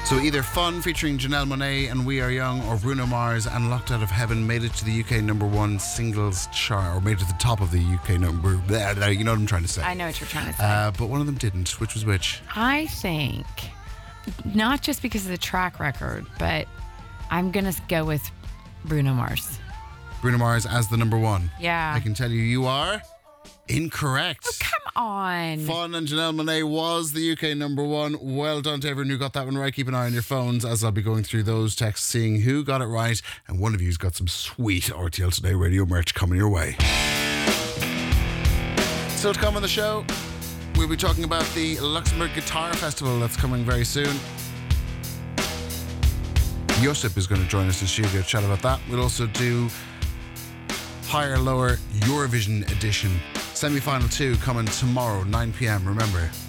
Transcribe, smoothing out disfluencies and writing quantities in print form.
So either Fun featuring Janelle Monáe and We Are Young, or Bruno Mars and Locked Out of Heaven made it to the UK number one singles chart, or made it to the top of the UK number. You know what I'm trying to say. I know what you're trying to say. But one of them didn't. Which was which? I think, not just because of the track record, but I'm going to go with Bruno Mars. Bruno Mars as the number one. Yeah. I can tell you are incorrect. Oh, come on. Fun and Janelle Monáe was the UK number one. Well done to everyone who got that one right. Keep an eye on your phones as I'll be going through those texts, seeing who got it right. And one of you's got some sweet RTL Today radio merch coming your way. Still to come on the show, we'll be talking about the Luxembourg Guitar Festival that's coming very soon. Josip is going to join us in studio to chat about that. We'll also do Higher Lower Eurovision edition. Semi-final 2 coming tomorrow, 9 p.m. Remember,